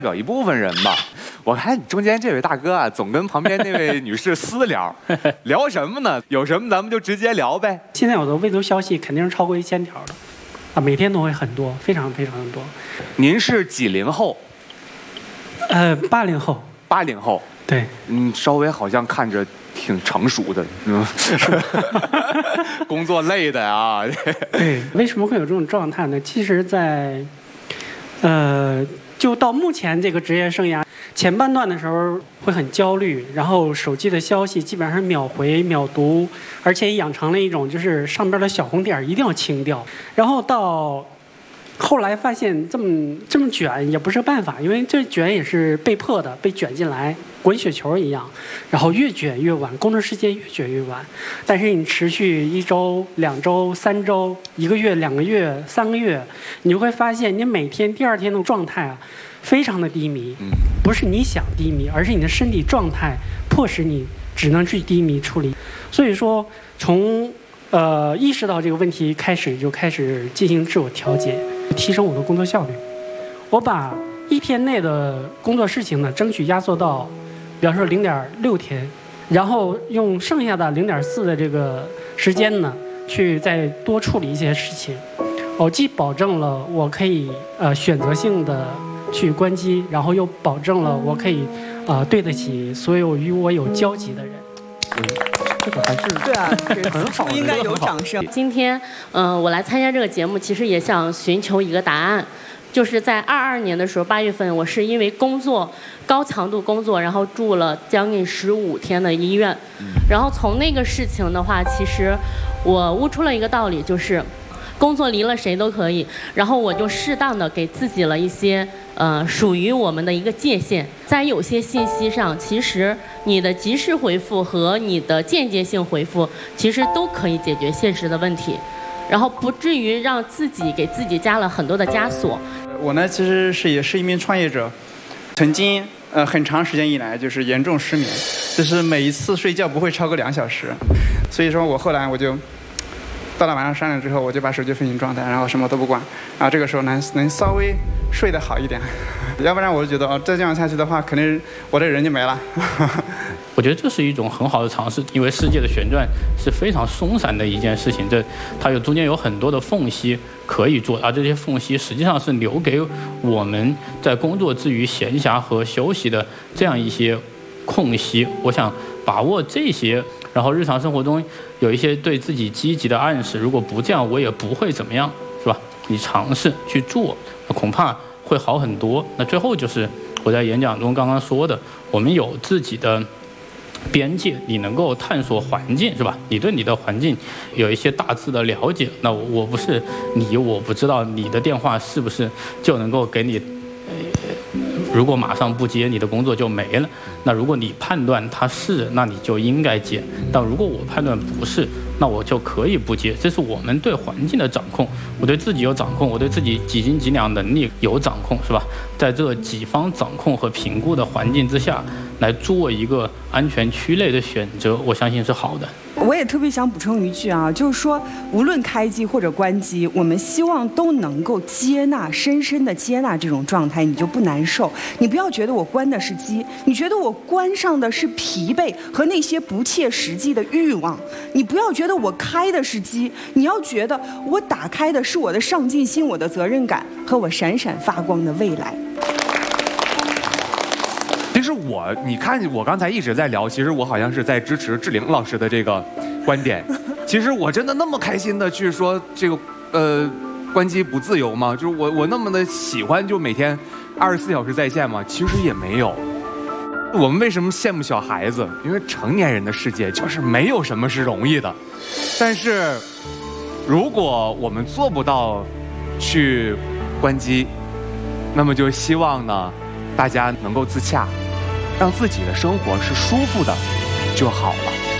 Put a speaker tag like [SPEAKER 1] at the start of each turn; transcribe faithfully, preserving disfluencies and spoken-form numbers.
[SPEAKER 1] 表一部分人吧。我看你中间这位大哥啊，总跟旁边那位女士私聊，聊什么呢？有什么咱们就直接聊呗。
[SPEAKER 2] 现在有的未读消息肯定是超过一千条的，啊，每天都会很多，非常非常的多。
[SPEAKER 1] 您是几零后？
[SPEAKER 2] 呃，八零后。
[SPEAKER 1] 八零后。
[SPEAKER 2] 对。
[SPEAKER 1] 嗯，稍微好像看着挺成熟的，嗯，工作累的啊。
[SPEAKER 2] 对，为什么会有这种状态呢？其实在，呃，就到目前这个职业生涯前半段的时候会很焦虑，然后手机的消息基本上秒回秒读，而且养成了一种就是上边的小红点一定要清掉。然后到后来发现这么这么卷也不是办法，因为这卷也是被迫的，被卷进来，滚雪球一样，然后越卷越晚，工作时间越卷越晚。但是你持续一周、两周、三周、一个月、两个月、三个月，你就会发现你每天第二天的状态啊，非常的低迷。不是你想低迷，而是你的身体状态迫使你只能去低迷处理。所以说，从呃意识到这个问题开始，就开始进行自我调节。提升我的工作效率，我把一天内的工作事情呢，争取压缩到，比方说零点六天，然后用剩下的零点四的这个时间呢，去再多处理一些事情。我既保证了我可以呃选择性的去关机，然后又保证了我可以呃对得起所有与我有交集的人。
[SPEAKER 1] 嗯，这个还是
[SPEAKER 3] 对啊，
[SPEAKER 1] 很好，
[SPEAKER 3] 应该有掌声。
[SPEAKER 4] 今天，嗯、呃，我来参加这个节目，其实也想寻求一个答案，就是在二二年的时候，八月份，我是因为工作高强度工作，然后住了将近十五天的医院，然后从那个事情的话，其实我悟出了一个道理，就是工作离了谁都可以，然后我就适当的给自己了一些呃属于我们的一个界限，在有些信息上，其实你的及时回复和你的间接性回复，其实都可以解决现实的问题，然后不至于让自己给自己加了很多的枷锁。
[SPEAKER 5] 我呢，其实是也是一名创业者，曾经呃很长时间以来就是严重失眠，就是每一次睡觉不会超过两小时，所以说我后来我就。到了晚上三点之后，我就把手机飞行状态，然后什么都不管，然后这个时候能能稍微睡得好一点，要不然我就觉得哦，再这样下去的话，肯定我这人就没了。
[SPEAKER 6] 我觉得这是一种很好的尝试，因为世界的旋转是非常松散的一件事情，这它有中间有很多的缝隙可以做，而这些缝隙实际上是留给我们在工作之余闲暇和休息的这样一些空隙。我想把握这些。然后日常生活中有一些对自己积极的暗示，如果不这样我也不会怎么样，是吧？你尝试去做，恐怕会好很多。那最后就是我在演讲中刚刚说的，我们有自己的边界，你能够探索环境，是吧？你对你的环境有一些大致的了解。那我不是你，我不知道你的电话是不是就能够给你，呃，如果马上不接，你的工作就没了。那如果你判断它是，那你就应该接；但如果我判断不是，那我就可以不接。这是我们对环境的掌控，我对自己有掌控，我对自己几斤几两能力有掌控，是吧？在这几方掌控和评估的环境之下，来做一个安全区内的选择，我相信是好的。
[SPEAKER 3] 我也特别想补充一句啊，就是说，无论开机或者关机，我们希望都能够接纳，深深的接纳这种状态，你就不难受。你不要觉得我关的是机，你觉得我关上的是疲惫和那些不切实际的欲望。你不要觉得我开的是机，你要觉得我打开的是我的上进心、我的责任感和我闪闪发光的未来。
[SPEAKER 1] 其实我，你看我刚才一直在聊，其实我好像是在支持志玲老师的这个观点。其实我真的那么开心的去说这个呃关机不自由吗？就是我我那么的喜欢就每天二十四小时在线吗？其实也没有。我们为什么羡慕小孩子？因为成年人的世界就是没有什么是容易的。但是如果我们做不到去关机，那么就希望呢大家能够自洽，让自己的生活是舒服的就好了。